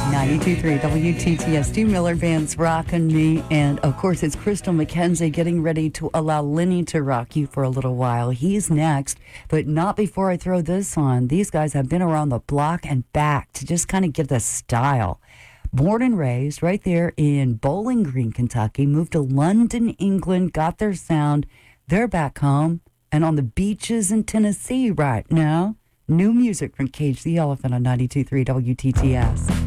92.3 WTTS. Stu Miller Band's Rockin' Me. And, of course, it's Crystal McKenzie getting ready to allow Lenny to rock you for a little while. He's next, but not before I throw this on. These guys have been around the block and back to just kind of get the style. Born and raised right there in Bowling Green, Kentucky, moved to London, England, got their sound. They're back home and on the beaches in Tennessee right now. New music from Cage the Elephant on 92.3 WTTS.